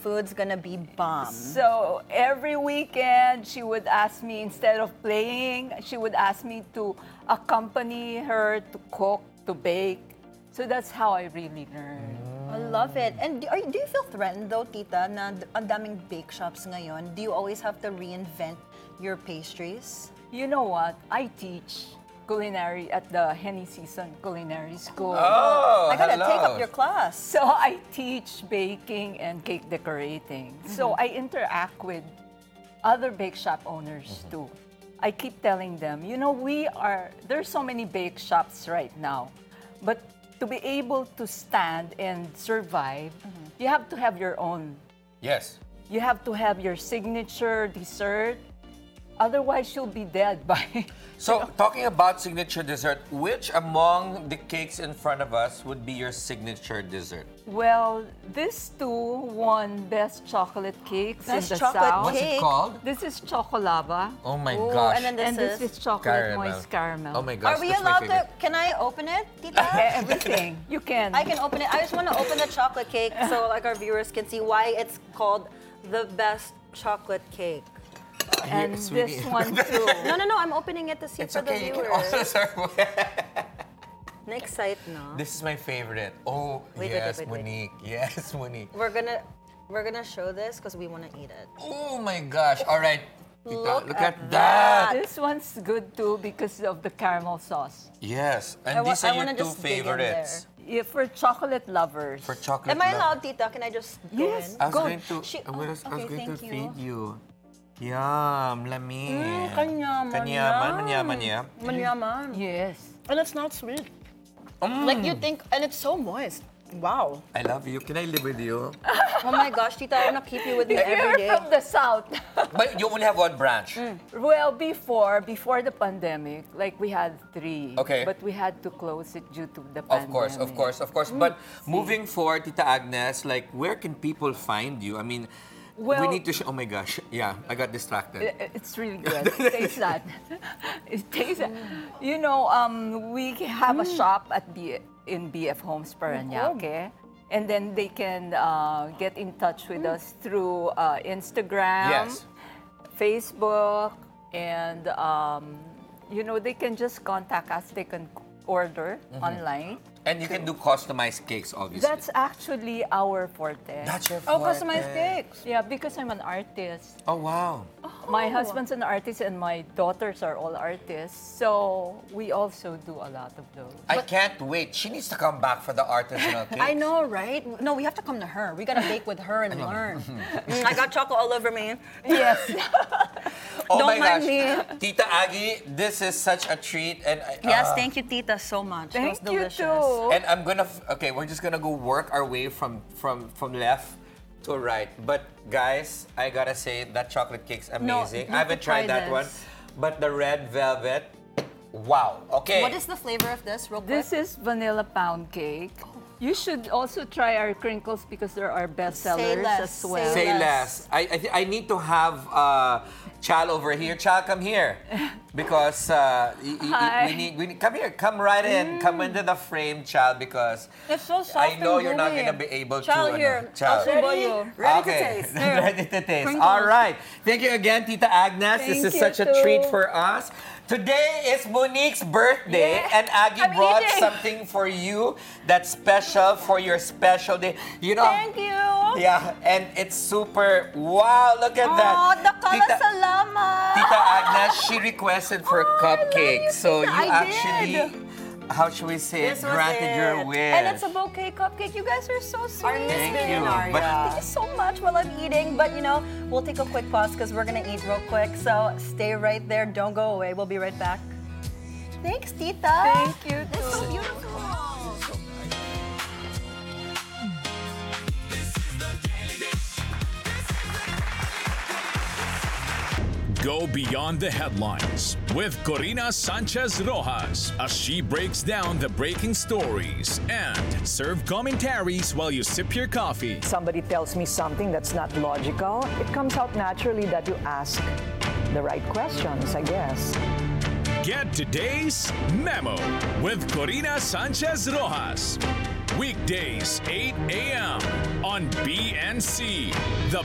food's gonna be bomb. So every weekend, she would ask me, instead of playing, she would ask me to accompany her to cook, to bake. So that's how I really learned. I love it. And do you feel threatened though, Tita, na ang daming bake shops ngayon? Do you always have to reinvent your pastries? You know what? I teach culinary at the Henny Season Culinary School. Oh, I gotta hello. take up your class. So I teach baking and cake decorating. So I interact with other bake shop owners too. I keep telling them, you know, there's so many bake shops right now, but to be able to stand and survive, you have to have your own. Yes. You have to have your signature dessert. Otherwise, you'll be dead by... So, talking about signature dessert, which among the cakes in front of us would be your signature dessert? Well, these two won Best Chocolate Cakes Best in the chocolate South. What's Cake. it called? This is Chocolava. Oh my Ooh, gosh. and then This is chocolate moist caramel. Oh my gosh, Are we that's my allowed to? favorite. Can I open it, Tita? Everything. You can. I can open it. I just want to open the chocolate cake so like our viewers can see why it's called the best chocolate cake. And Here, this sweetie. one too. No, I'm opening it to see It's for okay, the you can viewers. also serve. Na-excite, no? This is my favorite. Oh, Wait, yes, wait. Monique. Yes, Monique. We're gonna show this because we want to eat it. Oh my gosh. All right. Tita, Look look at at that. This one's good too because of the caramel sauce. Yes. And I these are wanna your two just dig in favorites. Yeah, for chocolate lovers. For chocolate. Am I love. allowed, Tita? Can I just go Yes. in? I was Go. going to, I was okay, going to thank you. feed you. Yum, lamin. Kanyaman. Kanyaman, manyaman niya. Manyaman. Yes. And it's not sweet. Like you think, and it's so moist. Wow. I love you. Can I live with you? Oh my gosh, Tita, I want to keep you with me every You're day. from the South. But you only have one branch. Well, before the pandemic, like we had 3. Okay. But we had to close it due to the Of pandemic. course. But moving forward, Tita Agnes, like, where can people find you? I mean, we Well- need to oh my gosh. Yeah, I got distracted. It's really good. It tastes that. It tastes. You know, we have a shop in BF Homes Parañaque, and then they can get in touch with us through Instagram, Yes. Facebook, and you know, they can just contact us. They can order online. And you can do customized cakes, obviously. That's actually our forte. That's your Oh, forte. customized cakes. Yeah, because I'm an artist. Oh, wow. My husband's an artist and my daughters are all artists. So we also do a lot of those. I can't wait. She needs to come back for the artisanal cakes. I know, right? No, we have to come to her. We gotta bake with her and learn. I got chocolate all over me. Yes. Oh Don't my mind gosh. me. Tita Aggie, this is such a treat. And Yes, thank you, Tita, so much. It was Thank you delicious. too. And I'm gonna, okay, we're just gonna go work our way from left to right. But guys, I gotta say, that chocolate cake's amazing. you I have to haven't tried try that one. this. But the red velvet, wow. Okay. What is the flavor of this, real quick? This is vanilla pound cake. You should also try our crinkles because they're our best sellers less, as well. say Say less. less. I need to have Chal over here. Chal, come here. Because Hi. we need, come here, come right in. Come into the frame, Chal, because It's so soft I know and you're not gooey. going to be able Chal, to. here. Chal. I'll subo you. Ready to taste. Here. Ready to taste. Crinkles. All right. Thank you again, Tita Agnes. This Thank is you such a too. treat for us. Today is Monique's birthday, Yeah. and Aggie I'm brought eating. something for you that's special for your special day. You know, Thank you. yeah, and it's super, wow, look at that. Oh, dakala salamat. Tita Agnes, she requested for Oh, I love cupcakes. you, So Tita. you I actually, did. how should we say it, This was granted your it. wish. And it's a bouquet cupcake. You guys are so sweet. Thank you. Thank But- you so much while I'm eating. But you know, we'll take a quick pause because we're gonna eat real quick. So stay right there. Don't go away. We'll be right back. Thanks, Tita. Thank you This is so too. beautiful. Go beyond the headlines with Corina Sanchez Rojas as she breaks down the breaking stories and serve commentaries while you sip your coffee. Somebody tells me something that's not logical, it comes out naturally that you ask the right questions, I guess. Get today's memo with Corina Sanchez Rojas. Weekdays, 8 a.m. on BNC, the